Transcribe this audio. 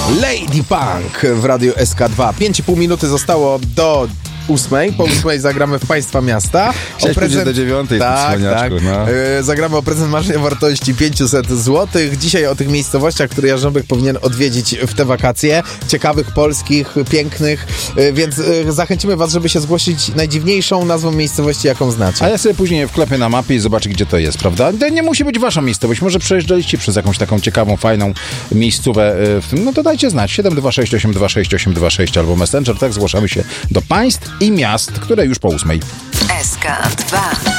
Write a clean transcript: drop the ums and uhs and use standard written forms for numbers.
Lady Punk w Radiu SK2. 5,5 minuty zostało do 8. Po 8 zagramy w Państwa Miasta. O prezent do 9. Tak. No. Zagramy o prezent marzenia wartości 500 zł. Dzisiaj o tych miejscowościach, które Jarząbek powinien odwiedzić w te wakacje. Ciekawych, polskich, pięknych. Więc zachęcimy Was, żeby się zgłosić najdziwniejszą nazwą miejscowości, jaką znacie. A ja sobie później wklepię na mapie i zobaczę, gdzie to jest, prawda? To nie musi być wasza miejscowość. Może przejeżdżaliście przez jakąś taką ciekawą, fajną miejscówę. No to dajcie znać. 726826826 albo Messenger. Tak, zgłaszamy się do państw i miast, które już po 8. SK2